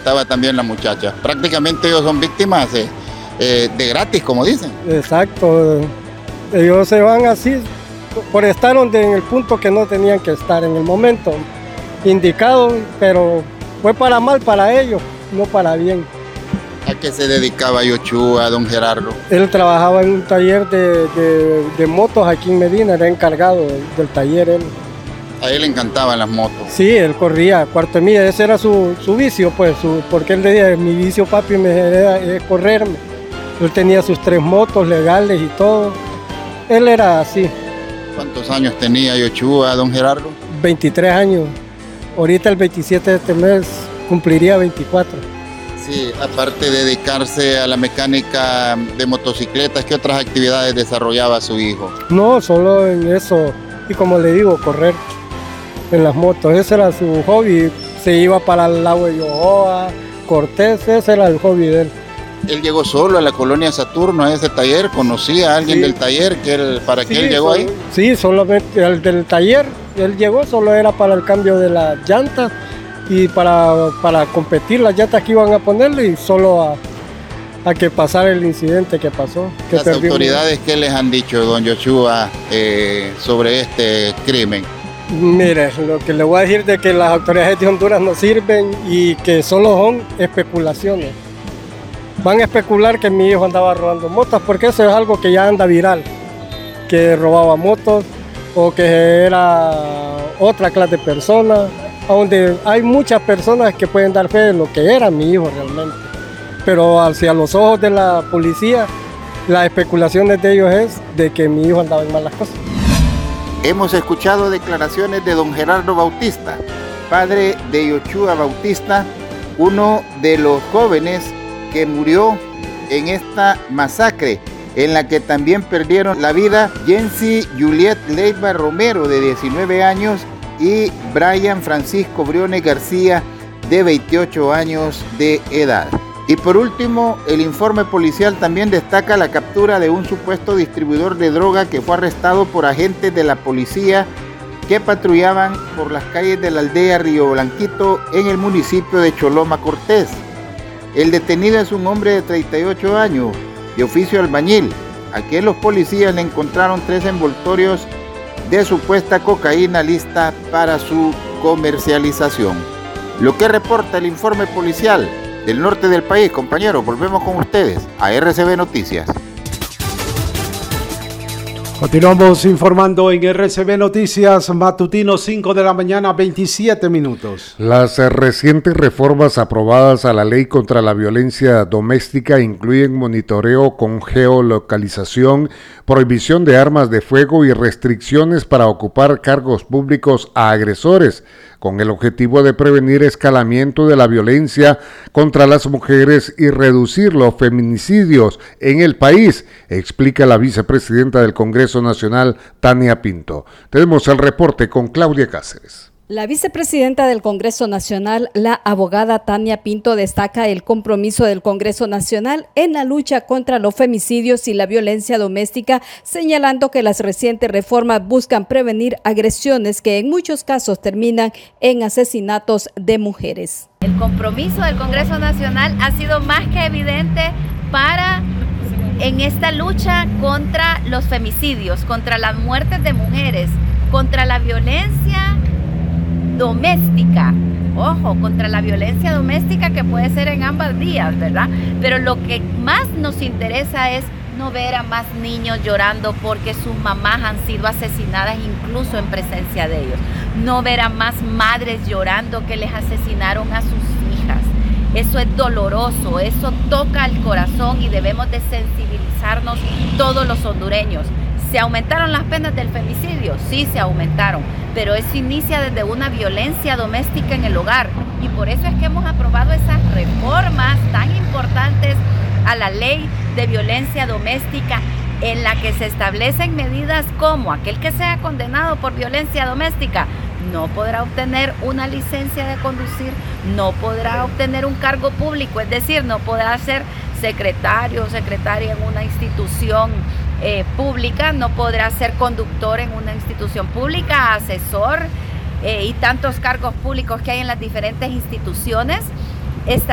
gustaba también la muchacha. Prácticamente ellos son víctimas de gratis, como dicen. Exacto. Ellos se van así por estar en el punto que no tenían que estar en el momento indicado, pero fue para mal para ellos, no para bien. ¿A qué se dedicaba Yoshua, don Gerardo? Él trabajaba en un taller de motos aquí en Medina, era encargado del taller él. A él le encantaban las motos. Sí, él corría cuarto de milla, ese era su vicio, pues, porque él decía, mi vicio, papi, es correrme. Él tenía sus 3 motos legales y todo. Él era así. ¿Cuántos años tenía Yoshua, don Gerardo? 23 años. Ahorita el 27 de este mes cumpliría 24. Sí, aparte de dedicarse a la mecánica de motocicletas, ¿qué otras actividades desarrollaba su hijo? No, solo en eso. Y como le digo, correr en las motos. Ese era su hobby. Se iba para el lago de Yohoa, Cortés, ese era el hobby de él. Él llegó solo a la colonia Saturno, a ese taller, conocía a alguien del taller que él llegó ahí. Sí, solamente el del taller, él llegó, solo era para el cambio de las llantas y para competir las llantas que iban a ponerle y solo a que pasara el incidente que pasó. Las autoridades, ¿qué les han dicho, don Yoshua, sobre este crimen? Mire, lo que le voy a decir de que las autoridades de Honduras no sirven y que solo son especulaciones. Van a especular que mi hijo andaba robando motos porque eso es algo que ya anda viral, que robaba motos o que era otra clase de persona, donde hay muchas personas que pueden dar fe de lo que era mi hijo realmente. Pero hacia los ojos de la policía, las especulaciones de ellos es de que mi hijo andaba en malas cosas. Hemos escuchado declaraciones de don Gerardo Bautista, padre de Yoshua Bautista, uno de los jóvenes que murió en esta masacre, en la que también perdieron la vida Jensi Juliet Leiva Romero, de 19 años, y Brian Francisco Briones García, de 28 años de edad. Y por último, el informe policial también destaca la captura de un supuesto distribuidor de droga que fue arrestado por agentes de la policía que patrullaban por las calles de la aldea Río Blanquito en el municipio de Choloma Cortés. El detenido es un hombre de 38 años, de oficio albañil. Aquí los policías le encontraron 3 envoltorios de supuesta cocaína lista para su comercialización. Lo que reporta el informe policial del norte del país. Compañeros, volvemos con ustedes a RCB Noticias. Continuamos informando en RCB Noticias Matutino, 5 de la mañana, 27 minutos. Las recientes reformas aprobadas a la ley contra la violencia doméstica incluyen monitoreo con geolocalización, prohibición de armas de fuego y restricciones para ocupar cargos públicos a agresores, con el objetivo de prevenir escalamiento de la violencia contra las mujeres y reducir los feminicidios en el país, explica la vicepresidenta del Congreso Nacional, Tania Pinto. Tenemos el reporte con Claudia Cáceres. La vicepresidenta del Congreso Nacional, la abogada Tania Pinto, destaca el compromiso del Congreso Nacional en la lucha contra los femicidios y la violencia doméstica, señalando que las recientes reformas buscan prevenir agresiones que en muchos casos terminan en asesinatos de mujeres. El compromiso del Congreso Nacional ha sido más que evidente en esta lucha contra los femicidios, contra las muertes de mujeres, contra la violencia doméstica, ojo, contra la violencia doméstica que puede ser en ambas vías, ¿verdad? Pero lo que más nos interesa es no ver a más niños llorando porque sus mamás han sido asesinadas incluso en presencia de ellos, no ver a más madres llorando que les asesinaron a sus hijas. Eso es doloroso, eso toca el corazón y debemos de sensibilizarnos todos los hondureños. ¿Se aumentaron las penas del femicidio? Sí, se aumentaron, pero eso inicia desde una violencia doméstica en el hogar y por eso es que hemos aprobado esas reformas tan importantes a la ley de violencia doméstica, en la que se establecen medidas como aquel que sea condenado por violencia doméstica no podrá obtener una licencia de conducir, no podrá obtener un cargo público, es decir, no podrá ser secretario o secretaria en una institución pública, no podrá ser conductor en una institución pública, asesor y tantos cargos públicos que hay en las diferentes instituciones.